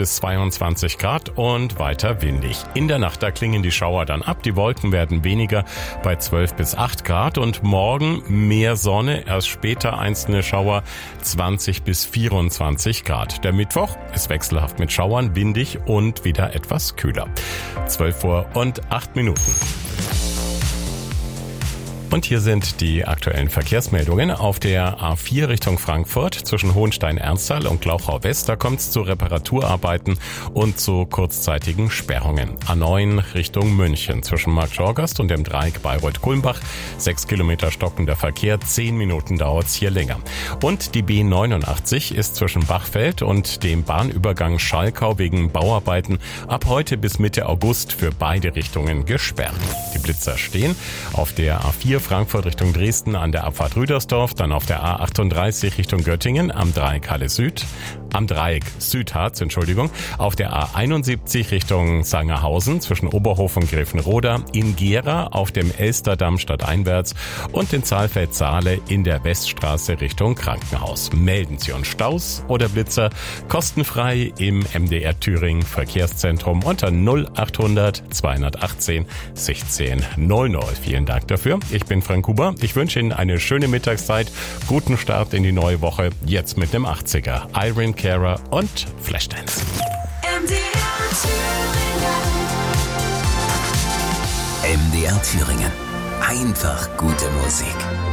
bis 22 Grad und weiter windig. In der Nacht, da klingen die Schauer dann ab, die Wolken werden weniger bei 12 bis 8 Grad und morgen mehr Sonne, erst später einzelne Schauer 20 bis 24 Grad. Der Mittwoch ist wechselhaft mit Schauern, windig und wieder etwas kühler. 12:08 Minuten. Und hier sind die aktuellen Verkehrsmeldungen. Auf der A4 Richtung Frankfurt zwischen Hohenstein-Ernsthal und Glauchau West, da kommt es zu Reparaturarbeiten und zu kurzzeitigen Sperrungen. A9 Richtung München zwischen Marktschorgast und dem Dreieck Bayreuth-Kulmbach. 6 Kilometer stockender Verkehr, 10 Minuten dauert's hier länger. Und die B89 ist zwischen Bachfeld und dem Bahnübergang Schalkau wegen Bauarbeiten ab heute bis Mitte August für beide Richtungen gesperrt. Die Blitzer stehen auf der A4 Frankfurt Richtung Dresden an der Abfahrt Rüdersdorf, dann auf der A38 Richtung Göttingen am Dreieck Südharz, auf der A71 Richtung Sangerhausen zwischen Oberhof und Gräfenroda, in Gera auf dem Elsterdamm stadteinwärts und in Saalfeld-Saale in der Weststraße Richtung Krankenhaus. Melden Sie uns Staus oder Blitzer kostenfrei im MDR Thüringen Verkehrszentrum unter 0800 218 16 00. Vielen Dank dafür. Ich bin Frank Huber. Ich wünsche Ihnen eine schöne Mittagszeit, guten Start in die neue Woche, jetzt mit dem 80er. Irene Cara und Flashdance. MDR Thüringen. Einfach gute Musik.